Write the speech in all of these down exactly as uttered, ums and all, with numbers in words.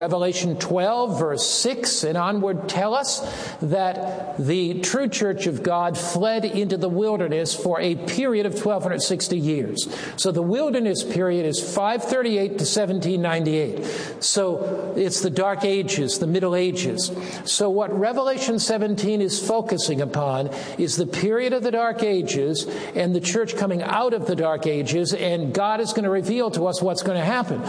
Revelation twelve, verse six and onward tell us that the true church of God fled into the wilderness for a period of twelve sixty years. So the wilderness period is five thirty-eight to seventeen ninety-eight. So it's the Dark Ages, the Middle Ages. So what Revelation seventeen is focusing upon is the period of the Dark Ages and the church coming out of the Dark Ages, and God is going to reveal to us what's going to happen.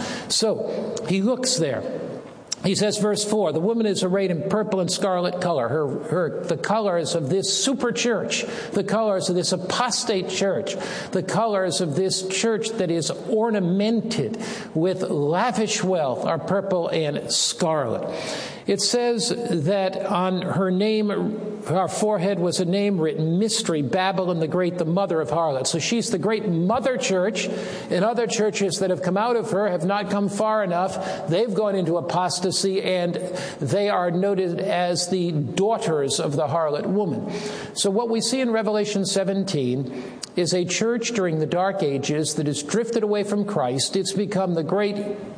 So he looks there. He says, verse four, the woman is arrayed in purple and scarlet color. Her, her, the colors of this super church, the colors of this apostate church, the colors of this church that is ornamented with lavish wealth are purple and scarlet. It says that on her name, her forehead was a name written, Mystery, Babylon the Great, the mother of harlots. So she's the great mother church, and other churches that have come out of her have not come far enough. They've gone into apostasy, and they are noted as the daughters of the harlot woman. So what we see in Revelation seventeen is a church during the Dark Ages that has drifted away from Christ. It's become the great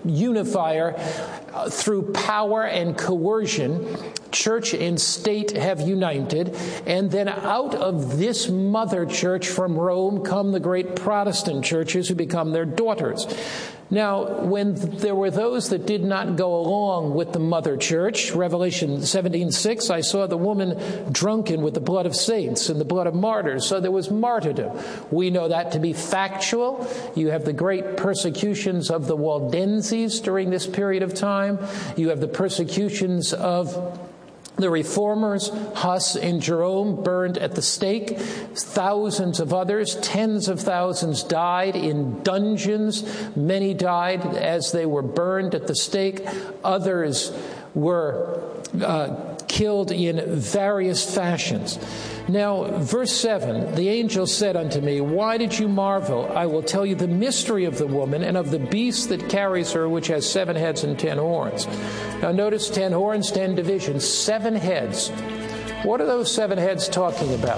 unifier uh, through power and coercion. Church and state have united, and then out of this mother church from Rome come the great Protestant churches who become their daughters. Now, when there were those that did not go along with the mother church, Revelation seventeen six, I saw the woman drunken with the blood of saints and the blood of martyrs. So there was martyrdom. We know that to be factual. You have the great persecutions of the Waldenses during this period of time. You have the persecutions of the reformers, Huss and Jerome, burned at the stake. Thousands of others, tens of thousands, died in dungeons. Many died as they were burned at the stake. Others were uh, killed in various fashions. Now, verse seven, the angel said unto me, why did you marvel? I will tell you the mystery of the woman and of the beast that carries her, which has seven heads and ten horns. Now notice ten horns, ten divisions, seven heads. What are those seven heads talking about?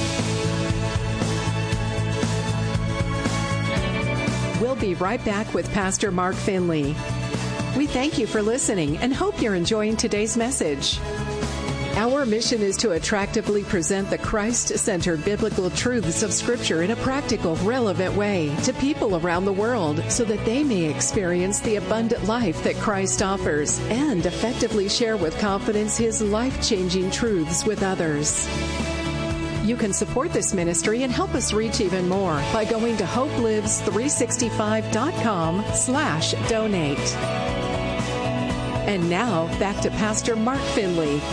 We'll be right back with Pastor Mark Finley. We thank you for listening and hope you're enjoying today's message. Our mission is to attractively present the Christ-centered biblical truths of Scripture in a practical, relevant way to people around the world so that they may experience the abundant life that Christ offers and effectively share with confidence His life-changing truths with others. You can support this ministry and help us reach even more by going to hopelives three sixty-five dot com slash donate. And now, back to Pastor Mark Finley.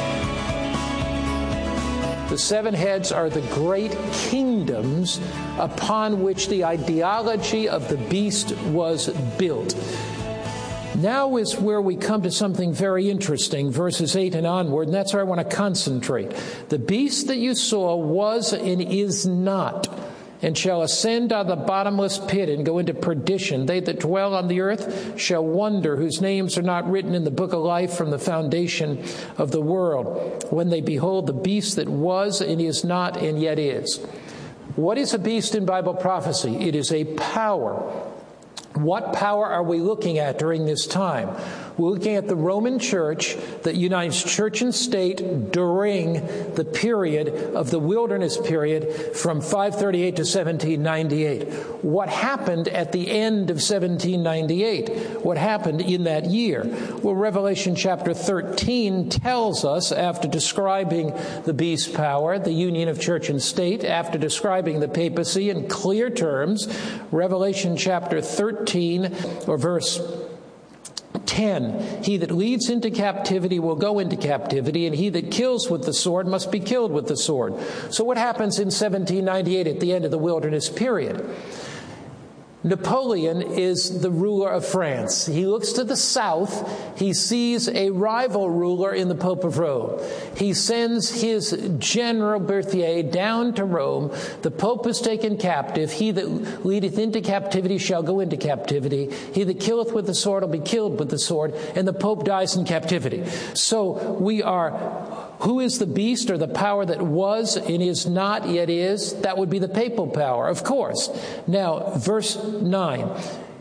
The seven heads are the great kingdoms upon which the ideology of the beast was built. Now is where we come to something very interesting, verses eight and onward, and that's where I want to concentrate. The beast that you saw was and is not, and shall ascend out of the bottomless pit and go into perdition. They that dwell on the earth shall wonder, whose names are not written in the book of life from the foundation of the world, when they behold the beast that was and is not and yet is. What is a beast in Bible prophecy? It is a power. What power are we looking at during this time? We're looking at the Roman Church that unites church and state during the period of the wilderness period from five thirty-eight to seventeen ninety-eight. What happened at the end of seventeen ninety-eight? What happened in that year? Well, Revelation chapter thirteen tells us, after describing the beast's power, the union of church and state, after describing the papacy in clear terms, Revelation chapter thirteen, or verse ten, he that leads into captivity will go into captivity, and he that kills with the sword must be killed with the sword. So what happens in seventeen ninety-eight at the end of the wilderness period? Napoleon is the ruler of France. He looks to the south. He sees a rival ruler in the Pope of Rome. He sends his general Berthier down to Rome. The Pope is taken captive. He that leadeth into captivity shall go into captivity. He that killeth with the sword will be killed with the sword. And the Pope dies in captivity. So we are... Who is the beast or the power that was and is not yet is? That would be the papal power, of course. Now, verse nine.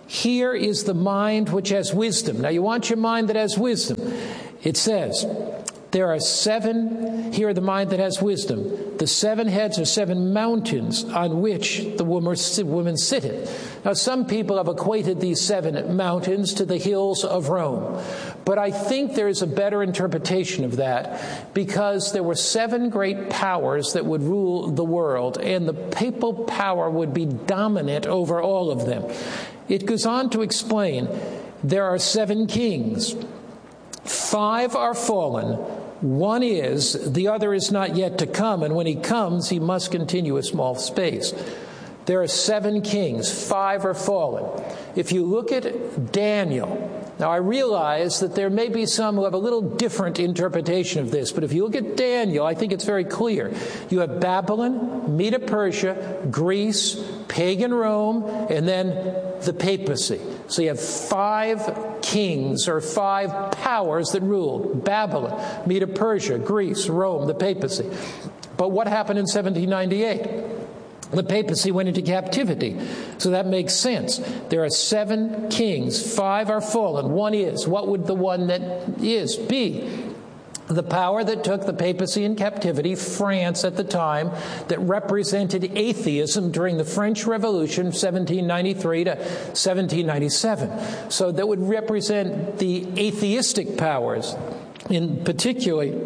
Here is the mind which has wisdom. Now, you want your mind that has wisdom. It says, there are seven, here are the mind that has wisdom. The seven heads are seven mountains on which the woman, woman sitteth. Now, some people have equated these seven mountains to the hills of Rome. But I think there is a better interpretation of that, because there were seven great powers that would rule the world, and the papal power would be dominant over all of them. It goes on to explain, there are seven kings. Five are fallen, one is, the other is not yet to come, and when he comes, he must continue a small space. There are seven kings, five are fallen. If you look at Daniel, now I realize that there may be some who have a little different interpretation of this, but if you look at Daniel, I think it's very clear. You have Babylon, Medo-Persia, Greece, pagan Rome, and then the papacy. So you have five kings or five powers that ruled: Babylon, Medo-Persia, Greece, Rome, the papacy. But what happened in seventeen ninety-eight? The papacy went into captivity. So that makes sense. There are seven kings. Five are fallen. One is. What would the one that is be? The power that took the papacy in captivity, France at the time, that represented atheism during the French Revolution, seventeen ninety-three to seventeen ninety-seven. So that would represent the atheistic powers, in particularly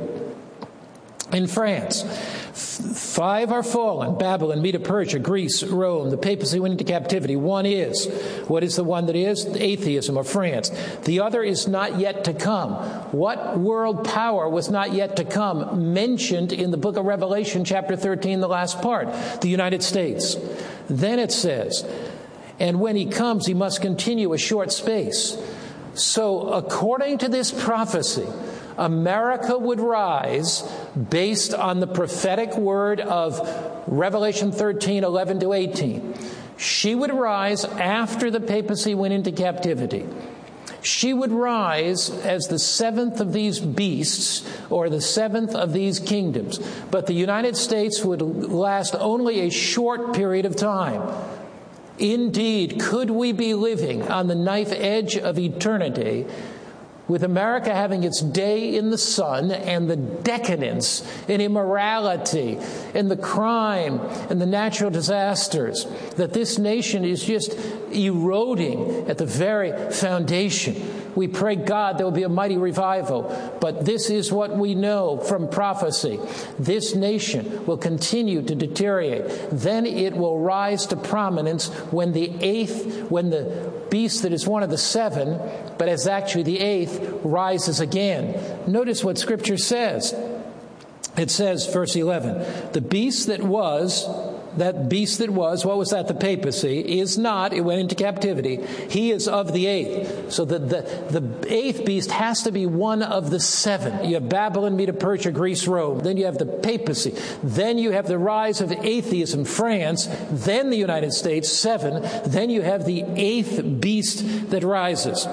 in France. Five are fallen: Babylon, Medo-Persia, Greece, Rome. The papacy went into captivity. One is. What is the one that is? Atheism, or France. The other is not yet to come. What world power was not yet to come mentioned in the book of Revelation, chapter thirteen, the last part? The United States. Then it says, and when he comes, he must continue a short space. So according to this prophecy, America would rise based on the prophetic word of Revelation thirteen, eleven to eighteen. She would rise after the papacy went into captivity. She would rise as the seventh of these beasts, or the seventh of these kingdoms. But the United States would last only a short period of time. Indeed, could we be living on the knife edge of eternity, with America having its day in the sun, and the decadence and immorality and the crime and the natural disasters, that this nation is just eroding at the very foundation? We pray God there will be a mighty revival, but this is what we know from prophecy. This nation will continue to deteriorate. Then it will rise to prominence when the eighth, when the beast that is one of the seven, but is actually the eighth, rises again. Notice what Scripture says. It says, verse eleven, the beast that was, that beast that was, what was that? The papacy, is not, it went into captivity. He is of the eighth. So the, the, the eighth beast has to be one of the seven. You have Babylon, Medo-Persia, Greece, Rome. Then you have the papacy. Then you have the rise of atheism, France. Then the United States, seven. Then you have the eighth beast that rises,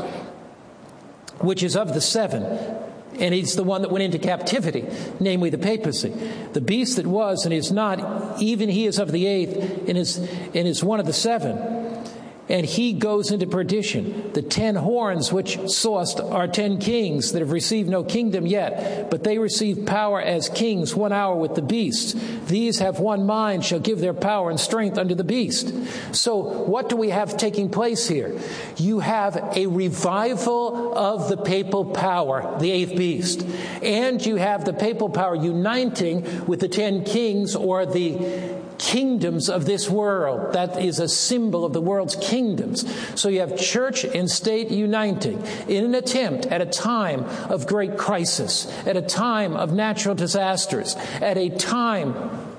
which is of the seven. And he's the one that went into captivity, namely the papacy. The beast that was and is not, even he is of the eighth, and is, and is one of the seven. And he goes into perdition. The ten horns which sawest are ten kings that have received no kingdom yet, but they receive power as kings one hour with the beast. These have one mind, shall give their power and strength unto the beast. So what do we have taking place here? You have a revival of the papal power, the eighth beast. And you have the papal power uniting with the ten kings, or the kingdoms of this world. That is a symbol of the world's kingdoms. So you have church and state uniting in an attempt at a time of great crisis, at a time of natural disasters, at a time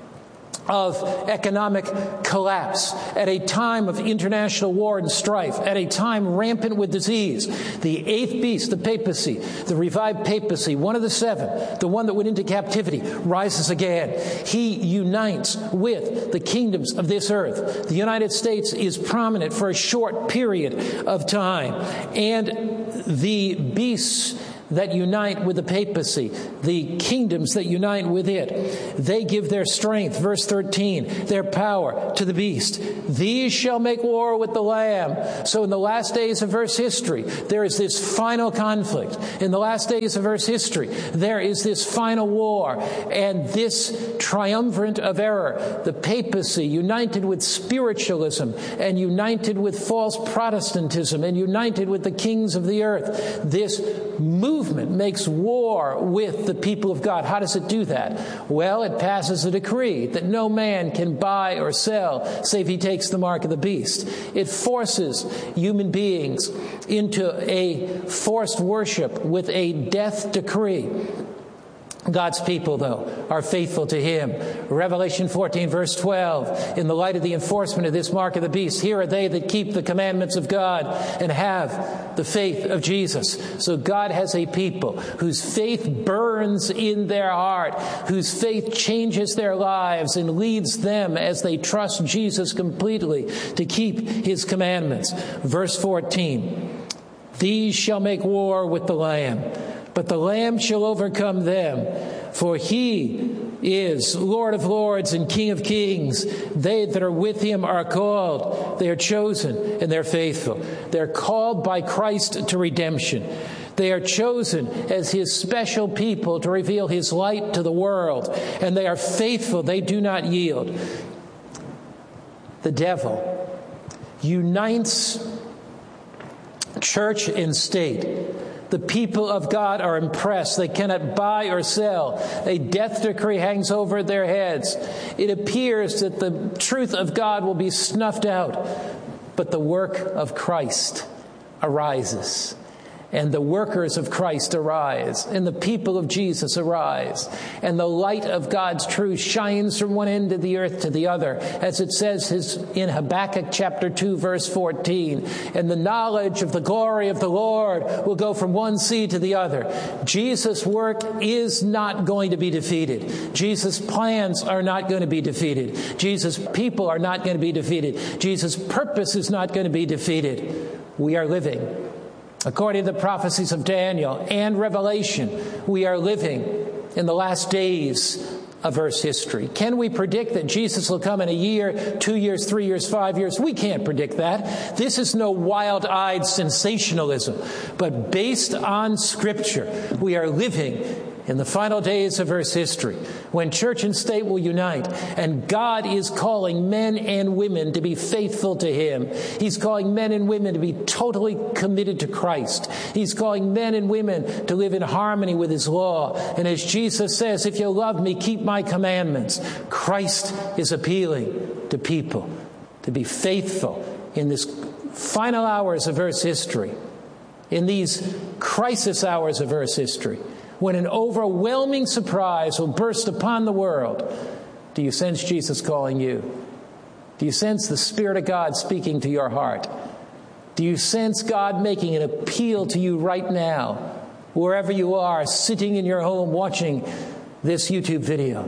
of economic collapse, at a time of international war and strife, at a time rampant with disease. The eighth beast, the papacy, the revived papacy, one of the seven, the one that went into captivity, rises again. He unites with the kingdoms of this earth. The United States is prominent for a short period of time. And the beasts that unite with the papacy, the kingdoms that unite with it. They give their strength, verse thirteen, their power to the beast. These shall make war with the Lamb. So in the last days of Earth's history, there is this final conflict. In the last days of Earth's history, there is this final war. And this triumvirate of error, the papacy united with spiritualism and united with false Protestantism and united with the kings of the earth, this movement makes war with the people of God. How does it do that? Well, it passes a decree that no man can buy or sell save he takes the mark of the beast. It forces human beings into a forced worship with a death decree. God's people, though, are faithful to Him. Revelation fourteen, verse twelve, in the light of the enforcement of this mark of the beast, here are they that keep the commandments of God and have the faith of Jesus. So God has a people whose faith burns in their heart, whose faith changes their lives and leads them as they trust Jesus completely to keep His commandments. Verse fourteen, these shall make war with the Lamb, but the Lamb shall overcome them, for He is Lord of lords and King of kings. They that are with Him are called, they are chosen, and they're faithful. They're called by Christ to redemption. They are chosen as His special people to reveal His light to the world, and they are faithful. They do not yield. The devil unites church and state. The people of God are impressed. They cannot buy or sell. A death decree hangs over their heads. It appears that the truth of God will be snuffed out, but the work of Christ arises. And the workers of Christ arise, and the people of Jesus arise, and the light of God's truth shines from one end of the earth to the other, as it says in Habakkuk chapter two, verse fourteen, and the knowledge of the glory of the Lord will go from one sea to the other. Jesus' work is not going to be defeated. Jesus' plans are not going to be defeated. Jesus' people are not going to be defeated. Jesus' purpose is not going to be defeated. We are living according to the prophecies of Daniel and Revelation. We are living in the last days of Earth's history. Can we predict that Jesus will come in a year, two years, three years, five years? We can't predict that. This is no wild-eyed sensationalism, but based on Scripture, we are living in the final days of Earth's history, when church and state will unite, and God is calling men and women to be faithful to Him. He's calling men and women to be totally committed to Christ. He's calling men and women to live in harmony with His law. And as Jesus says, if you love me, keep my commandments. Christ is appealing to people to be faithful in this final hours of Earth's history, in these crisis hours of Earth's history, when an overwhelming surprise will burst upon the world. Do you sense Jesus calling you? Do you sense the Spirit of God speaking to your heart? Do you sense God making an appeal to you right now, wherever you are, sitting in your home watching this YouTube video?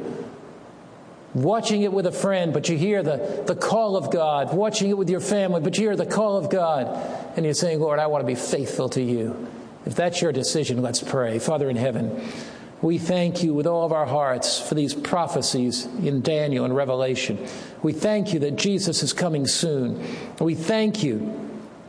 Watching it with a friend, but you hear the, the call of God. Watching it with your family, but you hear the call of God. And you're saying, Lord, I want to be faithful to you. If that's your decision, let's pray. Father in heaven, we thank you with all of our hearts for these prophecies in Daniel and Revelation. We thank you that Jesus is coming soon. We thank you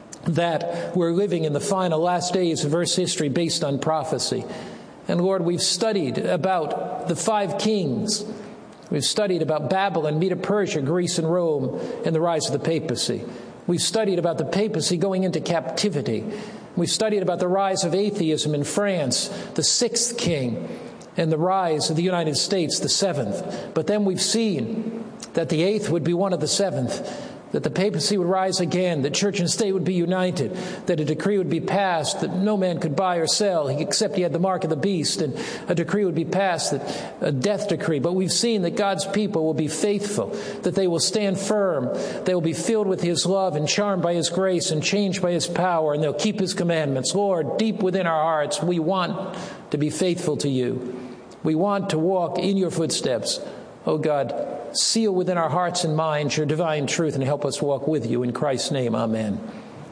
that we're living in the final last days of Earth's history based on prophecy. And Lord, we've studied about the five kings. We've studied about Babylon, Medo-Persia, Greece, and Rome, and the rise of the papacy. We've studied about the papacy going into captivity. We've studied about the rise of atheism in France, the sixth king, and the rise of the United States, the seventh. But then we've seen that the eighth would be one of the seventh, that the papacy would rise again, that church and state would be united, that a decree would be passed that no man could buy or sell except he had the mark of the beast, and a decree would be passed, that a death decree. But we've seen that God's people will be faithful, that they will stand firm, they will be filled with His love and charmed by His grace and changed by His power, and they'll keep His commandments. Lord, deep within our hearts, we want to be faithful to you. We want to walk in your footsteps. Oh God, seal within our hearts and minds your divine truth and help us walk with you. In Christ's name, amen.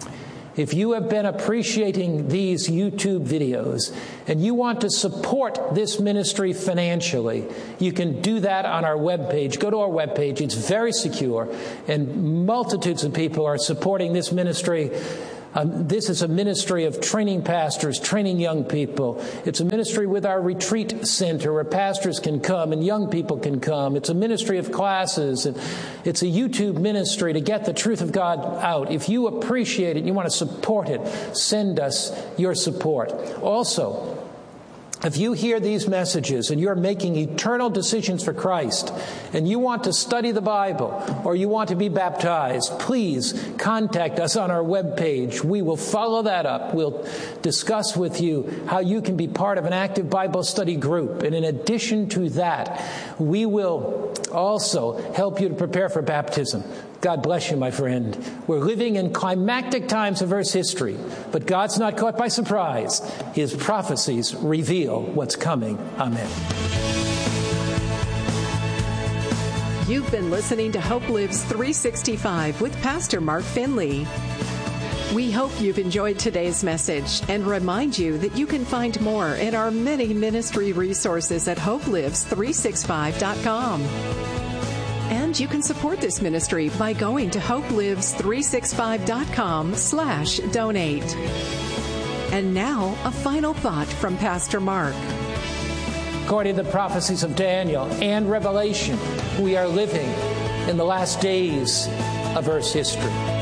If you have been appreciating these YouTube videos and you want to support this ministry financially, you can do that on our webpage. Go to our webpage. It's very secure, and multitudes of people are supporting this ministry. Um, this is a ministry of training pastors, training young people. It's a ministry with our retreat center where pastors can come and young people can come. It's a ministry of classes. And it's a YouTube ministry to get the truth of God out. If you appreciate it and you want to support it, send us your support. Also, if you hear these messages and you're making eternal decisions for Christ and you want to study the Bible or you want to be baptized, please contact us on our webpage. We will follow that up. We'll discuss with you how you can be part of an active Bible study group. And in addition to that, we will also help you to prepare for baptism. God bless you, my friend. We're living in climactic times of Earth's history, but God's not caught by surprise. His prophecies reveal what's coming. Amen. You've been listening to Hope Lives three sixty-five with Pastor Mark Finley. We hope you've enjoyed today's message and remind you that you can find more in our many ministry resources at hope lives three sixty-five dot com. And you can support this ministry by going to hope lives three sixty-five dot com slash donate. And now, a final thought from Pastor Mark. According to the prophecies of Daniel and Revelation, we are living in the last days of Earth's history.